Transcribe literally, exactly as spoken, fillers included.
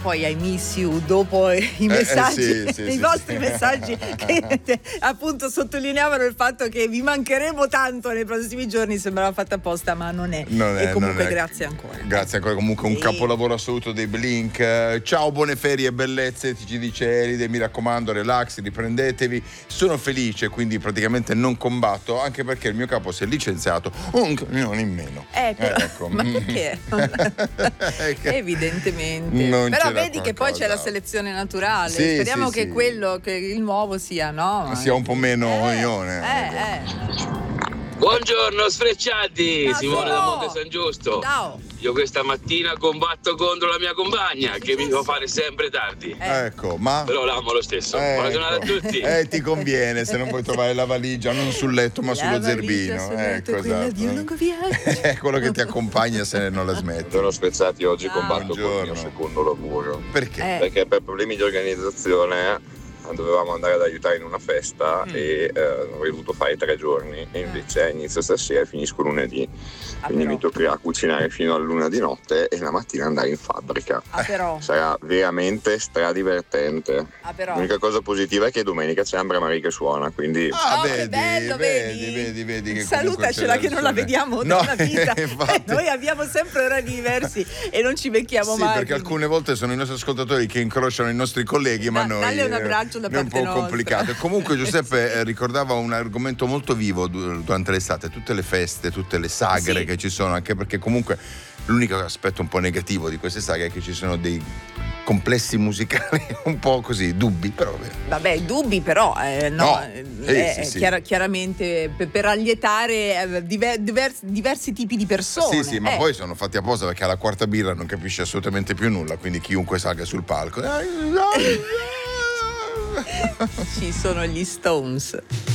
poi I miss you dopo i messaggi, eh, sì, sì, i sì, vostri sì. messaggi che appunto sottolineavano il fatto che vi mancheremo tanto nei prossimi giorni, sembrava fatta apposta, ma non è. Non è e comunque non è. grazie ancora. Grazie ancora, comunque un Sì. capolavoro assoluto dei Blink. Ciao, buone ferie e bellezze, ti ci dice Elide, mi raccomando, relax, riprendetevi. Sono felice, quindi praticamente non combatto, anche perché il mio capo si è licenziato un camion in meno. Eh, però, Eh, ecco. ma perché? Evidentemente. Non Però c'era vedi che poi c'è la qualcosa. selezione naturale. Sì, Speriamo sì, che sì. quello, che il nuovo sia, no? Sia un po' meno eh, ione. Eh, eh. Buongiorno sfrecciati, Ciao, Simone da Simo. Monte San Giusto. Ciao. Io questa mattina combatto contro la mia compagna che mi fa fare sempre tardi. Eh. Ecco, ma Però l'amo lo stesso. Eh, Buona giornata ecco. a tutti. Eh, ti conviene se non vuoi trovare la valigia non sul letto ma La sullo valigia zerbino. sul letto è Ecco, quella di un esatto. lungo viaggio. È quello che ti accompagna se non la smetti. Buongiorno spezzati, oggi Ciao. combatto col Buongiorno. mio secondo lavoro Perché? Eh. perché per problemi di organizzazione dovevamo andare ad aiutare in una festa Mm. e eh, avrei dovuto fare tre giorni e invece inizio stasera e finisco lunedì, Ah, quindi però. mi toccherà cucinare fino alla luna di notte e la mattina andare in fabbrica. Ah, però. Sarà veramente stradivertente. Ah, però. L'unica cosa positiva è che domenica c'è Ambra Marie che suona, quindi Ah, Oh, che vedi, bello, vedi, vedi? vedi, vedi che Salutacela che non la vediamo da no, una vita. infatti. Noi abbiamo sempre orari diversi e non ci becchiamo Sì, mai. perché quindi- alcune volte sono i nostri ascoltatori che incrociano i nostri colleghi, ma Da- noi dalle un eh, abbraccio da è un parte po' nostra. complicato. Comunque Giuseppe eh, ricordava un argomento molto vivo du- durante l'estate, tutte le feste, tutte le sagre Sì. che ci sono, anche perché comunque l'unico aspetto un po' negativo di queste sagre è che ci sono dei complessi musicali un po' così dubbi, però vabbè. Vabbè, dubbi però, eh, no, No, eh, sì, eh, sì, sì. chiara- chiaramente per, per allietare eh, diver- diversi, diversi tipi di persone. Sì, sì, ma eh. poi sono fatti apposta perché alla quarta birra non capisce assolutamente più nulla, quindi chiunque salga sul palco. Ci sono gli Stones.